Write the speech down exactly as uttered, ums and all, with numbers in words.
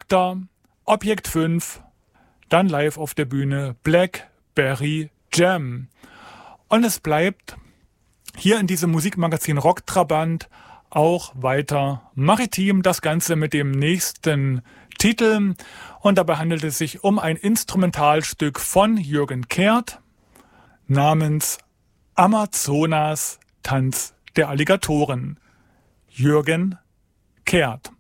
Spectre, Objekt fünf, dann live auf der Bühne Blackberry Jam. Und es bleibt hier in diesem Musikmagazin Rocktrabant auch weiter maritim, das Ganze mit dem nächsten Titel. Und dabei handelt es sich um ein Instrumentalstück von Jürgen Kehrt namens Amazonas Tanz der Alligatoren. Jürgen Kehrt.